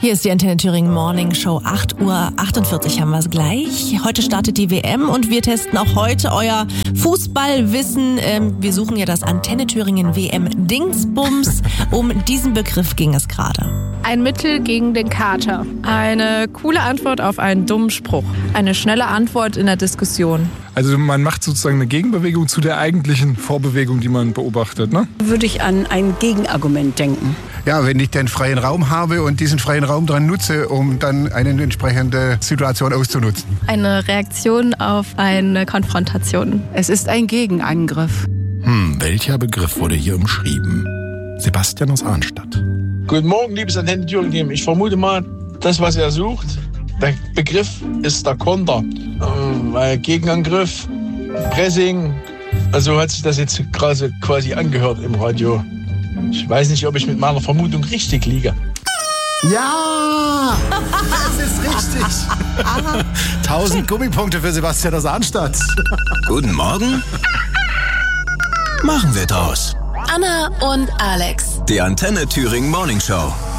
Hier ist die Antenne Thüringen Morning Show, 8:48 Uhr haben wir es gleich. Heute startet die WM und wir testen auch heute euer Fußballwissen. Wir suchen ja das Antenne Thüringen WM Dingsbums. Um diesen Begriff ging es gerade. Ein Mittel gegen den Kater. Eine coole Antwort auf einen dummen Spruch. Eine schnelle Antwort in der Diskussion. Also man macht sozusagen eine Gegenbewegung zu der eigentlichen Vorbewegung, die man beobachtet, ne? Würde ich an ein Gegenargument denken. Ja, wenn ich den freien Raum habe und diesen freien Raum dann nutze, um dann eine entsprechende Situation auszunutzen. Eine Reaktion auf eine Konfrontation. Es ist ein Gegenangriff. Welcher Begriff wurde hier umschrieben? Sebastian aus Arnstadt. Guten Morgen, liebes Antenne Thüringen. Ich vermute mal, das, was er sucht, der Begriff ist der Konter. Weil Gegenangriff, Pressing, also hat sich das jetzt gerade quasi angehört im Radio. Ich weiß nicht, ob ich mit meiner Vermutung richtig liege. Ja! Das ist richtig! 1000 Gummipunkte für Sebastian aus Arnstadt. Guten Morgen. Machen wir draus. Anna und Alex. Die Antenne Thüringen Morning Show.